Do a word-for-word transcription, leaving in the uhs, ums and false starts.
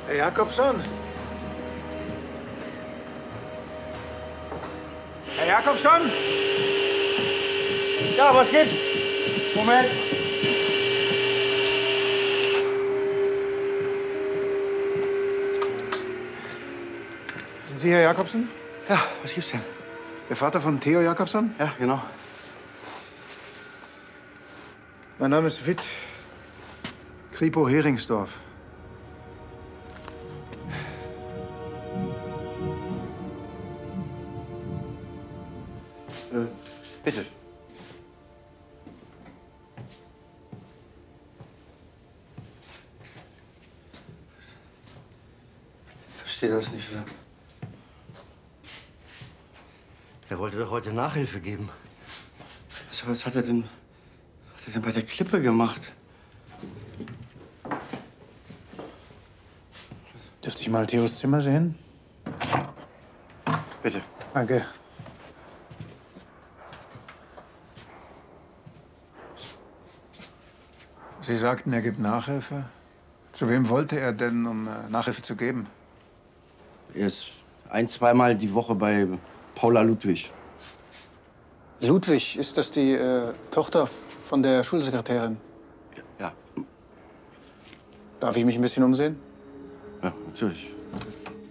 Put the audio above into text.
Herr Jakobson? Herr Jakobson? Ja, was gibt's? Moment. Sind Sie Herr Jakobson? Ja, was gibt's denn? Der Vater von Theo Jakobson? Ja, genau. Mein Name ist Witt. Kripo Heringsdorf. Äh, bitte. Ich verstehe das nicht. Er wollte doch heute Nachhilfe geben. Was, was hat er denn, was hat er denn bei der Klippe gemacht? Dürfte ich mal Theos Zimmer sehen? Bitte. Danke. Sie sagten, er gibt Nachhilfe. Zu wem wollte er denn, um äh, Nachhilfe zu geben? Er ist ein-, zweimal die Woche bei Paula Ludwig. Ludwig, ist das die äh, Tochter von der Schulsekretärin? Ja, Darf ich mich ein bisschen umsehen? ja, natürlich.